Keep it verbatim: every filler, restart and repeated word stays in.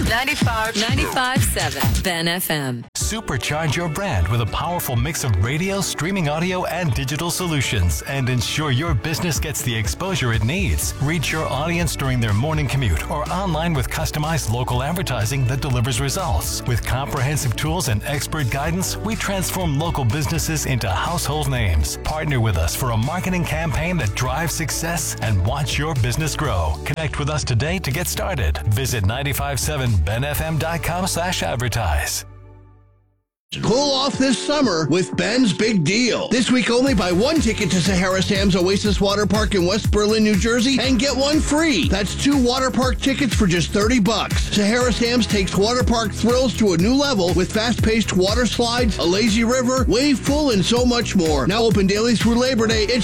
ninety-five point seven Ben F M. Supercharge your brand with a powerful mix of radio, streaming audio, and digital solutions, and ensure your business gets the exposure it needs. Reach your audience during their morning commute or online with customized local advertising that delivers results. With comprehensive tools and expert guidance, we transform local businesses into household names. Partner with us for a marketing campaign that drives success and watch your business grow. Connect with us today to get started. Visit nine five seven ben f m dot com slash advertise. Cool off this summer with Ben's Big Deal. This week only, buy one ticket to Sahara Sam's Oasis Water Park in West Berlin, New Jersey, and get one free. That's two water park tickets for just thirty bucks. Sahara Sam's takes water park thrills to a new level with fast-paced water slides, a lazy river, wave pool, and so much more. Now open daily through Labor Day. It's